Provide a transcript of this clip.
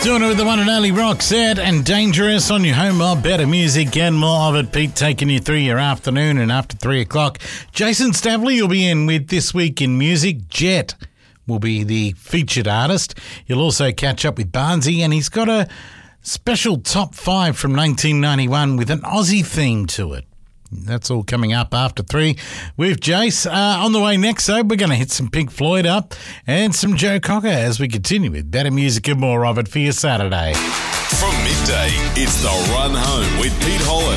Doing it with the one and only Roxette and Dangerous on your home of better music and more of it. Pete taking you through your afternoon, and after 3 o'clock, Jason Stavely will be in with This Week in Music. Jet will be the featured artist. You'll also catch up with Barnsey, and he's got a special top 5 from 1991 with an Aussie theme to it. That's all coming up after 3 with Jace. On the way next, though, we're going to hit some Pink Floyd up and some Joe Cocker as we continue with better music and more of it for your Saturday. From midday, it's The Run Home with Pete Holland.